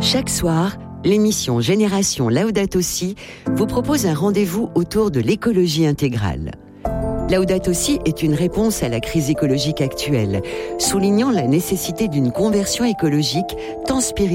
Chaque soir, l'émission Génération Laudato Si vous propose un rendez-vous autour de l'écologie intégrale. Laudato Si est une réponse à la crise écologique actuelle, soulignant la nécessité d'une conversion écologique tant spirituelle